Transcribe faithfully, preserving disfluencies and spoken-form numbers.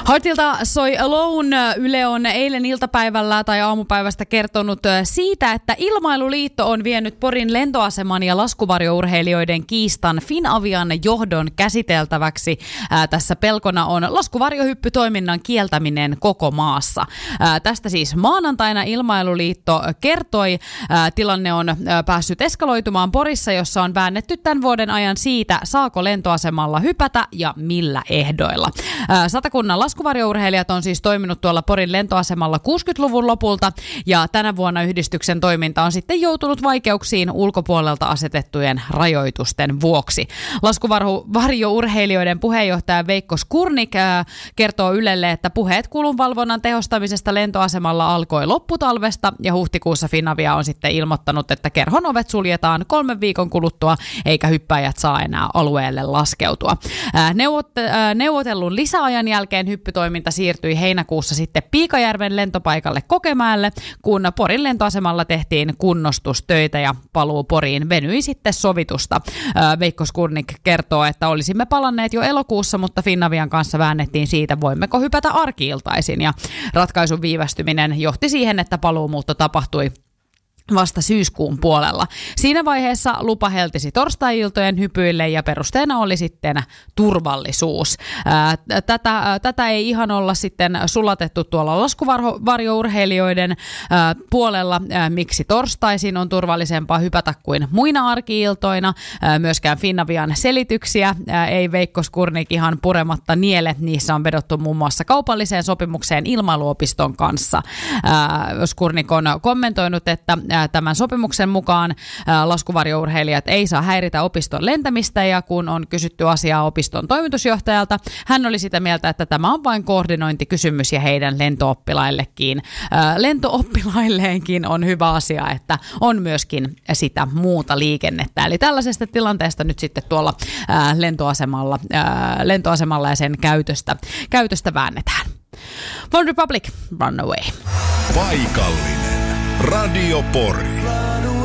Heartilta soi Alone. Yle on eilen iltapäivällä tai aamupäivästä kertonut siitä, että Ilmailuliitto on vienyt Porin lentoaseman ja laskuvarjourheilijoiden kiistan Finavian johdon käsiteltäväksi. Ää, tässä pelkona on laskuvarjohyppytoiminnan kieltäminen koko maassa. Ää, tästä siis maanantaina Ilmailuliitto kertoi. Ää, tilanne on ää, päässyt eskaloitumaan Porissa, jossa on väännetty tämän vuoden ajan siitä, saako lentoasemalla hypätä ja millä ehdoilla. Ää, Satakunnan laskuvarjourheilijat on siis toiminut tuolla Porin lentoasemalla kuusikymmentäluvun lopulta ja tänä vuonna yhdistyksen toiminta on sitten joutunut vaikeuksiin ulkopuolelta asetettujen rajoitusten vuoksi. Laskuvarjourheilijoiden puheenjohtaja Veikko Skurnik ää, kertoo Ylelle, että puheet kulunvalvonnan tehostamisesta lentoasemalla alkoi lopputalvesta ja huhtikuussa Finavia on sitten ilmoittanut, että kerhon ovet suljetaan kolmen viikon kuluttua eikä hyppäjät saa enää alueelle laskeutua. Ää, neuvot, ää, neuvotellun lisäajan jälkeen hyppytoiminta siirtyi heinäkuussa sitten Piikajärven lentopaikalle Kokemäelle, kun Porin lentoasemalla tehtiin kunnostustöitä ja paluu Poriin venyi sitten sovitusta. Veikko Skurnik kertoo, että olisimme palanneet jo elokuussa, mutta Finavian kanssa väännettiin siitä, voimmeko hypätä arki-iltaisin. Ja ratkaisun viivästyminen johti siihen, että paluumuutto tapahtui vasta syyskuun puolella. Siinä vaiheessa lupa heltisi torstai-iltojen hypyille ja perusteena oli sitten turvallisuus. Ää, tätä, tätä ei ihan olla sitten sulatettu tuolla laskuvarjourheilijoiden ää, puolella. Ää, miksi torstaisin on turvallisempaa hypätä kuin muina arki-iltoina. Ää, myöskään Finavian selityksiä ää, ei Veikko Skurnik ihan purematta niele. Niissä on vedottu muun muassa kaupalliseen sopimukseen ilmailuopiston kanssa. Ää, Skurnik on kommentoinut, että tämän sopimuksen mukaan laskuvarjourheilijat ei saa häiritä opiston lentämistä ja kun on kysytty asiaa opiston toimitusjohtajalta, hän oli sitä mieltä, että tämä on vain koordinointikysymys ja heidän lentooppilaillekin. Lentooppilailleenkin on hyvä asia, että on myöskin sitä muuta liikennettä. Eli tällaisesta tilanteesta nyt sitten tuolla lentoasemalla, lentoasemalla ja sen käytöstä, käytöstä väännetään. One Republic, Runaway. Paikallinen Radio Pori.